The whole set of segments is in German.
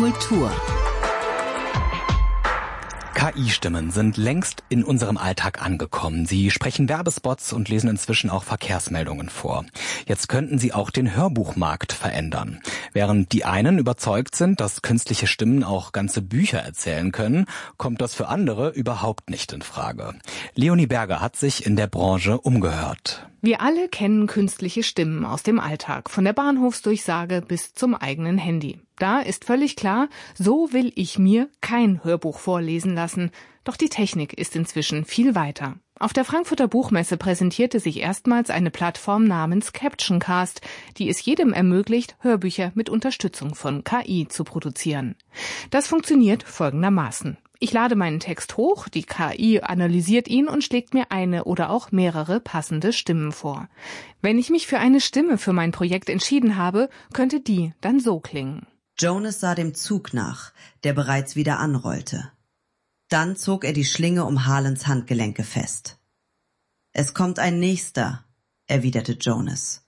Kultur. KI-Stimmen sind längst in unserem Alltag angekommen. Sie sprechen Werbespots und lesen inzwischen auch Verkehrsmeldungen vor. Jetzt könnten sie auch den Hörbuchmarkt verändern. Während die einen überzeugt sind, dass künstliche Stimmen auch ganze Bücher erzählen können, kommt das für andere überhaupt nicht in Frage. Leonie Berger hat sich in der Branche umgehört. Wir alle kennen künstliche Stimmen aus dem Alltag, von der Bahnhofsdurchsage bis zum eigenen Handy. Da ist völlig klar, so will ich mir kein Hörbuch vorlesen lassen. Doch die Technik ist inzwischen viel weiter. Auf der Frankfurter Buchmesse präsentierte sich erstmals eine Plattform namens Captioncast, die es jedem ermöglicht, Hörbücher mit Unterstützung von KI zu produzieren. Das funktioniert folgendermaßen. Ich lade meinen Text hoch, die KI analysiert ihn und schlägt mir eine oder auch mehrere passende Stimmen vor. Wenn ich mich für eine Stimme für mein Projekt entschieden habe, könnte die dann so klingen. Jonas sah dem Zug nach, der bereits wieder anrollte. Dann zog er die Schlinge um Harlans Handgelenke fest. »Es kommt ein Nächster«, erwiderte Jonas.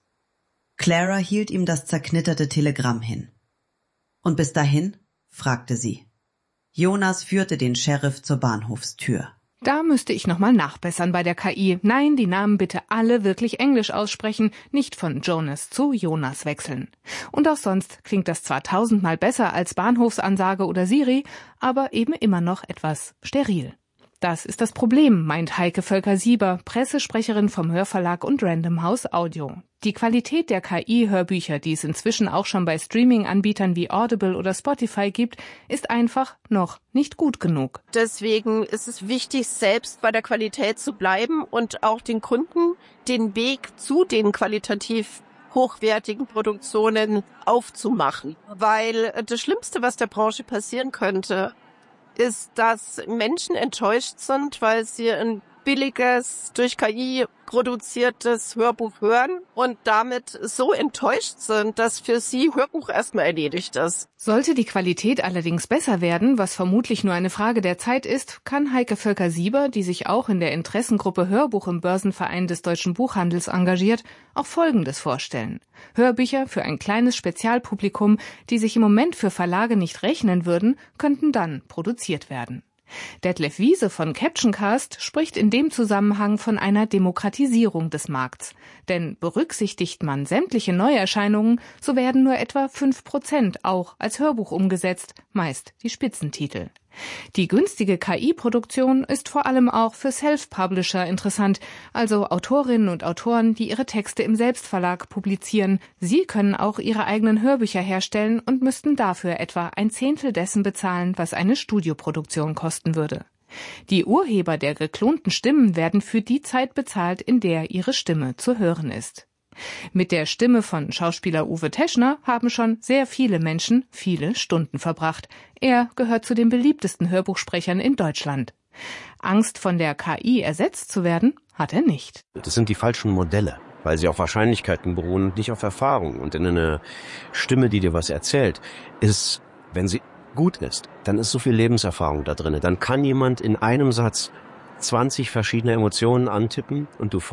Clara hielt ihm das zerknitterte Telegramm hin. »Und bis dahin?« fragte sie. Jonas führte den Sheriff zur Bahnhofstür. Da müsste ich nochmal nachbessern bei der KI. Nein, die Namen bitte alle wirklich Englisch aussprechen, nicht von Jonas zu Jonas wechseln. Und auch sonst klingt das zwar 1000-mal besser als Bahnhofsansage oder Siri, aber eben immer noch etwas steril. Das ist das Problem, meint Heike Völker-Sieber, Pressesprecherin vom Hörverlag und Random House Audio. Die Qualität der KI-Hörbücher, die es inzwischen auch schon bei Streaming-Anbietern wie Audible oder Spotify gibt, ist einfach noch nicht gut genug. Deswegen ist es wichtig, selbst bei der Qualität zu bleiben und auch den Kunden den Weg zu den qualitativ hochwertigen Produktionen aufzumachen. Weil das Schlimmste, was der Branche passieren könnte, ist, dass Menschen enttäuscht sind, weil sie ein billiges, durch KI produziertes Hörbuch hören und damit so enttäuscht sind, dass für sie Hörbuch erstmal erledigt ist. Sollte die Qualität allerdings besser werden, was vermutlich nur eine Frage der Zeit ist, kann Heike Völker-Sieber, die sich auch in der Interessengruppe Hörbuch im Börsenverein des Deutschen Buchhandels engagiert, auch Folgendes vorstellen. Hörbücher für ein kleines Spezialpublikum, die sich im Moment für Verlage nicht rechnen würden, könnten dann produziert werden. Detlef Wiese von Captioncast spricht in dem Zusammenhang von einer Demokratisierung des Markts. Denn berücksichtigt man sämtliche Neuerscheinungen, so werden nur etwa 5% auch als Hörbuch umgesetzt, meist die Spitzentitel. Die günstige KI-Produktion ist vor allem auch für Self-Publisher interessant, also Autorinnen und Autoren, die ihre Texte im Selbstverlag publizieren. Sie können auch ihre eigenen Hörbücher herstellen und müssten dafür etwa 1/10 dessen bezahlen, was eine Studioproduktion kosten würde. Die Urheber der geklonten Stimmen werden für die Zeit bezahlt, in der ihre Stimme zu hören ist. Mit der Stimme von Schauspieler Uwe Teschner haben schon sehr viele Menschen viele Stunden verbracht. Er gehört zu den beliebtesten Hörbuchsprechern in Deutschland. Angst, von der KI ersetzt zu werden, hat er nicht. Das sind die falschen Modelle, weil sie auf Wahrscheinlichkeiten beruhen und nicht auf Erfahrung. Und in einer Stimme, die dir was erzählt, ist, wenn sie gut ist, dann ist so viel Lebenserfahrung da drin. Dann kann jemand in einem Satz 20 verschiedene Emotionen antippen und du